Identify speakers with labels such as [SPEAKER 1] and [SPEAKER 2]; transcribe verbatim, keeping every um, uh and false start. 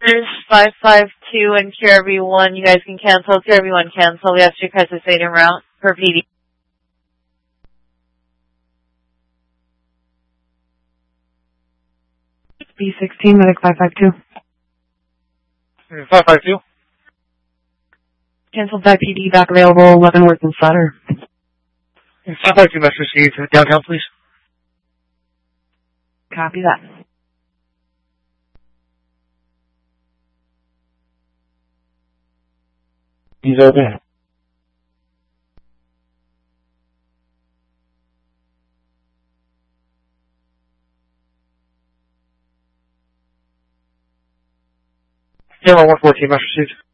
[SPEAKER 1] There's five five two and Q R V one. You guys can cancel. Q R V one cancel. We have street crisis eight en route for P D.
[SPEAKER 2] B sixteen, medic five five two.
[SPEAKER 3] five five two.
[SPEAKER 2] Canceled by P D, back available, Leavenworth and Sutter.
[SPEAKER 3] five five two, message received. Downtown, please.
[SPEAKER 2] Copy that.
[SPEAKER 3] He's open. Zero one fourteen, message received.